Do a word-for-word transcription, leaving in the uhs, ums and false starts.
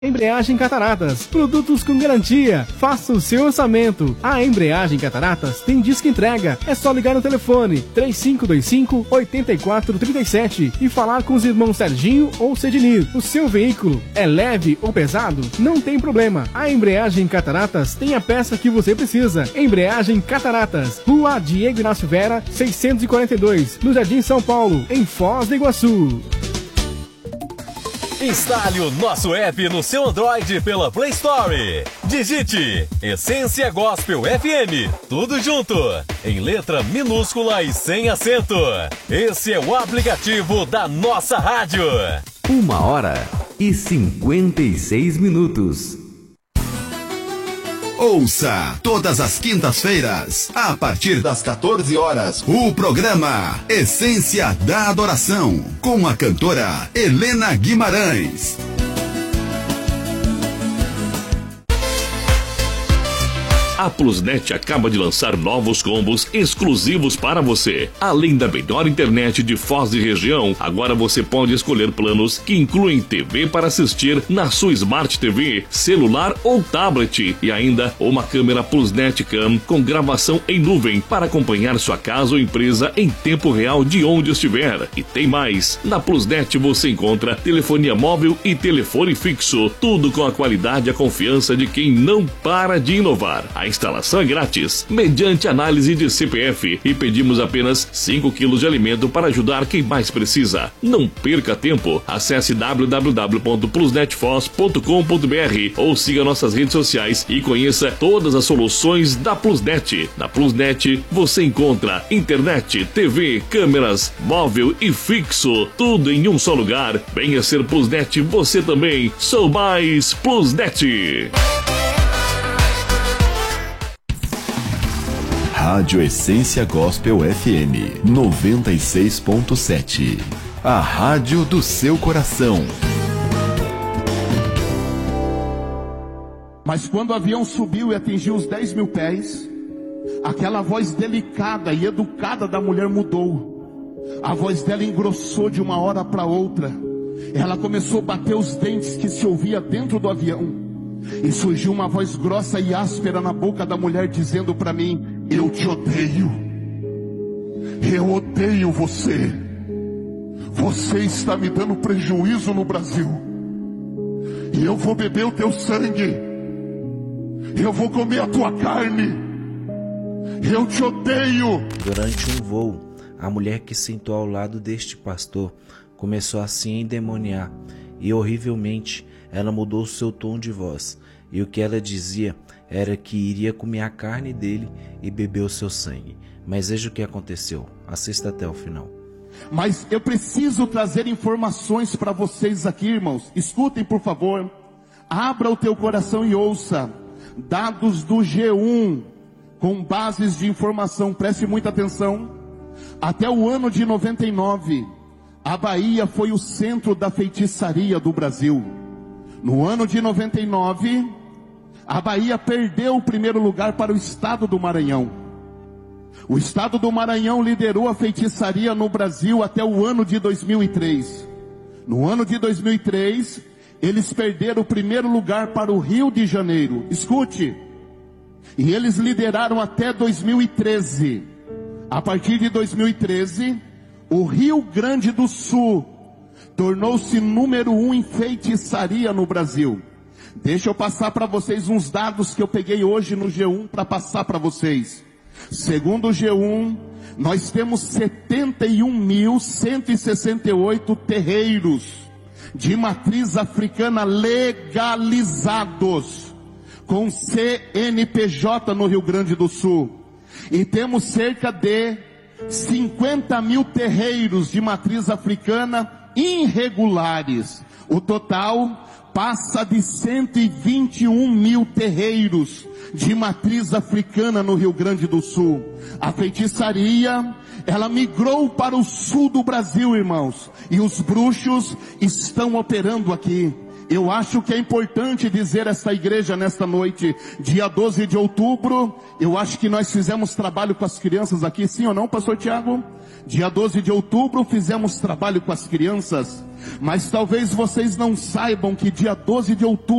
Embreagem Cataratas, produtos com garantia. Faça o seu orçamento. A Embreagem Cataratas tem disco entrega. É só ligar no telefone três cinco dois cinco, oito quatro três sete e falar com os irmãos Serginho ou Cedinir. O seu veículo é leve ou pesado? Não tem problema. A Embreagem Cataratas tem a peça que você precisa. Embreagem Cataratas, Rua Diego Inácio Vera, seiscentos e quarenta e dois, no Jardim São Paulo, em Foz do Iguaçu. Instale o nosso app no seu Android pela Play Store. Digite Essência Gospel F M, tudo junto, em letra minúscula e sem acento. Esse é o aplicativo da nossa rádio. Uma hora e cinquenta e seis minutos. Ouça todas as quintas-feiras, a partir das quatorze horas, o programa Essência da Adoração, com a cantora Helena Guimarães. A Plusnet acaba de lançar novos combos exclusivos para você. Além da melhor internet de Foz e região, agora você pode escolher planos que incluem T V para assistir na sua Smart T V, celular ou tablet, e ainda uma câmera Plusnet Cam com gravação em nuvem para acompanhar sua casa ou empresa em tempo real de onde estiver. E tem mais! Na Plusnet você encontra telefonia móvel e telefone fixo, tudo com a qualidade e a confiança de quem não para de inovar. A instalação é grátis, mediante análise de C P F, e pedimos apenas cinco quilos de alimento para ajudar quem mais precisa. Não perca tempo, acesse w w w ponto plusnetfoz ponto com ponto b r ou siga nossas redes sociais e conheça todas as soluções da Plusnet. Na Plusnet você encontra internet, T V, câmeras, móvel e fixo, tudo em um só lugar. Venha ser Plusnet você também. Sou mais Plusnet. Rádio Essência Gospel F M noventa e seis ponto sete. A rádio do seu coração. Mas quando o avião subiu e atingiu os dez mil pés, aquela voz delicada e educada da mulher mudou. A voz dela engrossou de uma hora para outra. Ela começou a bater os dentes que se ouvia dentro do avião. E surgiu uma voz grossa e áspera na boca da mulher dizendo para mim: eu te odeio. Eu odeio você. Você está me dando prejuízo no Brasil. E eu vou beber o teu sangue. Eu vou comer a tua carne. Eu te odeio. Durante um voo, a mulher que sentou ao lado deste pastor começou a se endemoniar. E horrivelmente ela mudou seu tom de voz, e o que ela dizia era que iria comer a carne dele e beber o seu sangue. Mas veja o que aconteceu, assista até o final. Mas eu preciso trazer informações para vocês aqui, irmãos. Escutem, por favor. Abra o teu coração e ouça. Dados do G um, com bases de informação, preste muita atenção. Até o ano de noventa e nove, a Bahia foi o centro da feitiçaria do Brasil. No ano de noventa e nove, a Bahia perdeu o primeiro lugar para o estado do Maranhão. O estado do Maranhão liderou a feitiçaria no Brasil até o ano de dois mil e três. No ano de dois mil e três, eles perderam o primeiro lugar para o Rio de Janeiro. Escute. E eles lideraram até dois mil e treze. A partir de dois mil e treze, o Rio Grande do Sul tornou-se número um em feitiçaria no Brasil. Deixa eu passar para vocês uns dados que eu peguei hoje no G um para passar para vocês. Segundo o G um, nós temos setenta e um mil cento e sessenta e oito terreiros de matriz africana legalizados, com C N P J no Rio Grande do Sul. E temos cerca de cinquenta mil terreiros de matriz africana irregulares. O total passa de cento e vinte e um mil terreiros de matriz africana no Rio Grande do Sul. A feitiçaria, ela migrou para o sul do Brasil, irmãos, e os bruxos estão operando aqui. Eu acho que é importante dizer essa igreja nesta noite, dia doze de outubro, eu acho que nós fizemos trabalho com as crianças aqui, sim ou não, pastor Tiago? Dia doze de outubro fizemos trabalho com as crianças, mas talvez vocês não saibam que dia doze de outubro,